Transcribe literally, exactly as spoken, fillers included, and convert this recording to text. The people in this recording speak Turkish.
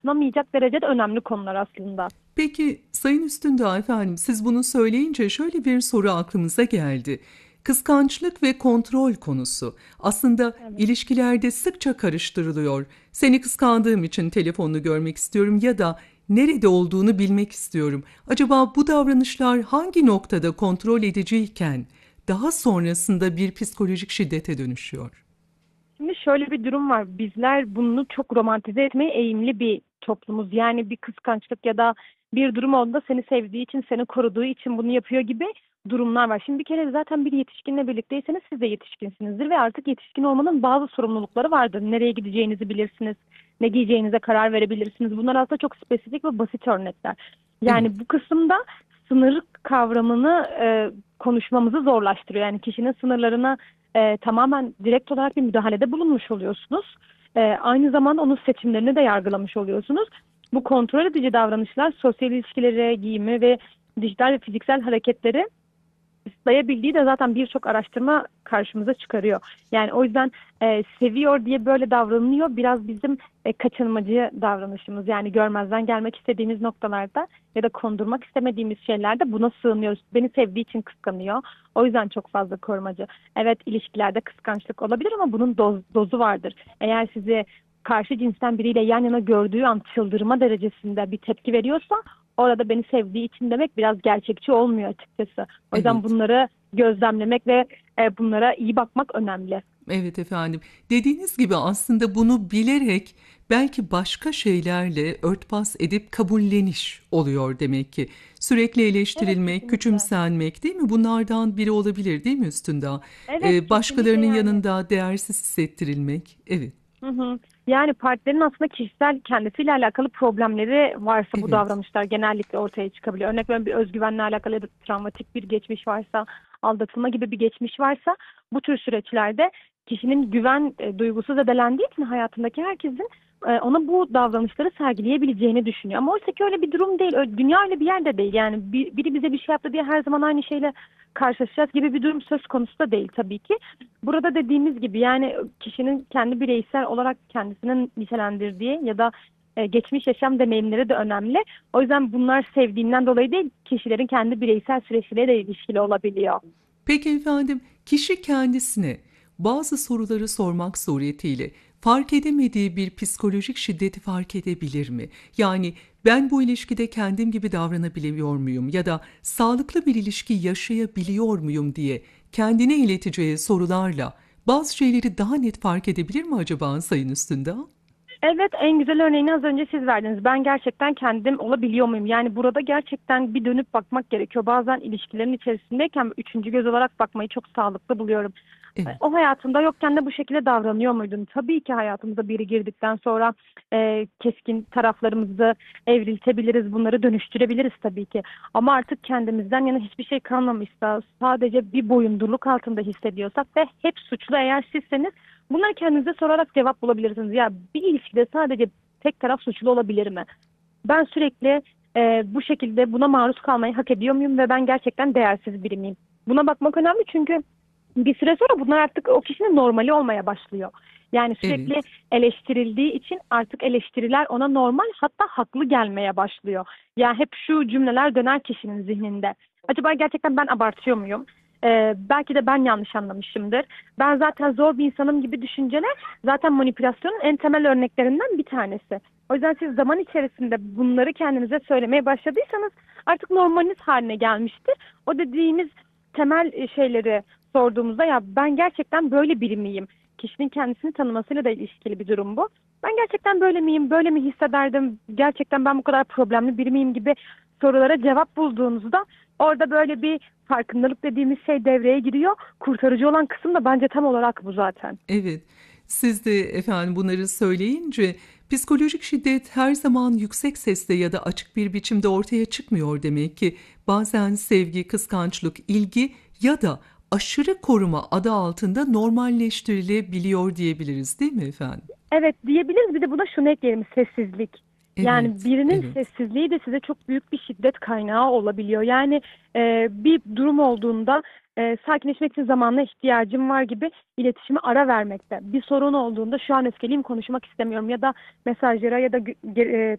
tartışılamayacak derecede önemli konular aslında. Peki Sayın Üstündağ efendim, siz bunu söyleyince şöyle bir soru aklımıza geldi. Kıskançlık ve kontrol konusu aslında Evet. ilişkilerde sıkça karıştırılıyor. Seni kıskandığım için telefonunu görmek istiyorum ya da nerede olduğunu bilmek istiyorum. Acaba bu davranışlar hangi noktada kontrol ediciyken daha sonrasında bir psikolojik şiddete dönüşüyor? Şimdi şöyle bir durum var. Bizler bunu çok romantize etmeye eğimli bir toplumuz. Yani bir kıskançlık ya da bir durum olduğunda seni sevdiği için, seni koruduğu için bunu yapıyor gibi durumlar var. Şimdi bir kere zaten bir yetişkinle birlikteyseniz siz de yetişkinsinizdir ve artık yetişkin olmanın bazı sorumlulukları vardır. Nereye gideceğinizi bilirsiniz, ne giyeceğinize karar verebilirsiniz. Bunlar aslında çok spesifik ve basit örnekler. Evet, Yani bu kısımda sınır kavramını e, konuşmamızı zorlaştırıyor. Yani kişinin sınırlarına e, tamamen direkt olarak bir müdahalede bulunmuş oluyorsunuz. E, aynı zamanda onun seçimlerini de yargılamış oluyorsunuz. Bu kontrol edici davranışlar sosyal ilişkileri, giyimi ve dijital ve fiziksel hareketleri kısıtlayabildiği de zaten birçok araştırma karşımıza çıkarıyor. Yani o yüzden e, seviyor diye böyle davranılıyor. Biraz bizim e, kaçınmacı davranışımız. Yani görmezden gelmek istediğimiz noktalarda ya da kondurmak istemediğimiz şeylerde buna sığınıyoruz. Beni sevdiği için kıskanıyor. O yüzden çok fazla korumacı. Evet, ilişkilerde kıskançlık olabilir ama bunun doz, dozu vardır. Eğer sizi karşı cinsten biriyle yan yana gördüğü an çıldırma derecesinde bir tepki veriyorsa orada beni sevdiği için demek biraz gerçekçi olmuyor açıkçası. O yüzden evet. bunları gözlemlemek ve e, bunlara iyi bakmak önemli. Evet efendim. Dediğiniz gibi aslında bunu bilerek belki başka şeylerle örtbas edip kabulleniş oluyor demek ki. Sürekli Evet, eleştirilmek, kesinlikle. küçümsenmek değil mi? Bunlardan biri olabilir değil mi Üstünda? Evet, Ee, kesinlikle başkalarının yani. yanında değersiz hissettirilmek. Evet, Hı hı. Yani partilerin aslında kişisel kendisiyle alakalı problemleri varsa bu evet, davranışlar genellikle ortaya çıkabiliyor. Örnek veriyorum, bir özgüvenle alakalı ya da travmatik bir geçmiş varsa, aldatılma gibi bir geçmiş varsa bu tür süreçlerde kişinin güven e, duygusu zedelendiği için hayatındaki herkesin e, ona bu davranışları sergileyebileceğini düşünüyor. Ama oysa ki öyle bir durum değil. Ö- Dünya öyle bir yerde değil. Yani bir- biri bize bir şey yaptı diye her zaman aynı şeyle karşılaşacağız gibi bir durum söz konusu da değil tabii ki. Burada dediğimiz gibi yani kişinin kendi bireysel olarak kendisinin nitelendirdiği ya da e, geçmiş yaşam deneyimleri de önemli. O yüzden bunlar sevdiğinden dolayı değil, kişilerin kendi bireysel süreçleriyle ilişkili olabiliyor. peki efendim, kişi kendisine bazı soruları sormak suretiyle fark edemediği bir psikolojik şiddeti fark edebilir mi? Yani ben bu ilişkide kendim gibi davranabiliyor muyum ya da sağlıklı bir ilişki yaşayabiliyor muyum diye kendine ileteceği sorularla bazı şeyleri daha net fark edebilir mi acaba Sayın Üstünde? Evet, en güzel örneğini az önce siz verdiniz. Ben gerçekten kendim olabiliyor muyum? Yani burada gerçekten bir dönüp bakmak gerekiyor. Bazen ilişkilerin içerisindeyken üçüncü göz olarak bakmayı çok sağlıklı buluyorum. Evet, O hayatımda yokken de bu şekilde davranıyor muydun? Tabii ki hayatımıza biri girdikten sonra e, keskin taraflarımızı evriltebiliriz, bunları dönüştürebiliriz tabii ki. Ama artık kendimizden yana hiçbir şey kalmamışsa, sadece bir boyundurluk altında hissediyorsak ve hep suçlu eğer sizseniz bunları kendinize sorarak cevap bulabilirsiniz. Ya bir ilişkide sadece tek taraf suçlu olabilir mi? Ben sürekli e, bu şekilde buna maruz kalmayı hak ediyor muyum ve ben gerçekten değersiz biri miyim? Buna bakmak önemli çünkü bir süre sonra bunlar artık o kişinin normali olmaya başlıyor. Yani sürekli evet. eleştirildiği için artık eleştiriler ona normal, hatta haklı gelmeye başlıyor. Yani hep şu cümleler döner kişinin zihninde. Acaba gerçekten ben abartıyor muyum? Ee, belki de ben yanlış anlamışımdır. Ben zaten zor bir insanım gibi düşünceler zaten manipülasyonun en temel örneklerinden bir tanesi. O yüzden siz zaman içerisinde bunları kendinize söylemeye başladıysanız artık normaliniz haline gelmiştir. O dediğimiz temel e, şeyleri sorduğumuzda ya ben gerçekten böyle biri miyim? Kişinin kendisini tanımasıyla da ilişkili bir durum bu. Ben gerçekten böyle miyim? Böyle mi hissederdim? Gerçekten ben bu kadar problemli biri miyim gibi sorulara cevap bulduğunuzda orada böyle bir farkındalık dediğimiz şey devreye giriyor. Kurtarıcı olan kısım da bence tam olarak bu zaten. Evet, siz de efendim bunları söyleyince psikolojik şiddet her zaman yüksek sesle ya da açık bir biçimde ortaya çıkmıyor demek ki. Bazen sevgi, kıskançlık, ilgi ya da aşırı koruma adı altında normalleştirilebiliyor diyebiliriz değil mi efendim? Evet diyebiliriz. Bir de buna şunu ekleyelim: sessizlik. Yani Evet, birinin evet, sessizliği de size çok büyük bir şiddet kaynağı olabiliyor. Yani e, bir durum olduğunda e, sakinleşmek için zamanla ihtiyacım var gibi iletişime ara vermekte. Bir sorun olduğunda şu an öfkeliyim, konuşmak istemiyorum ya da mesajlara ya da gü- ge- e,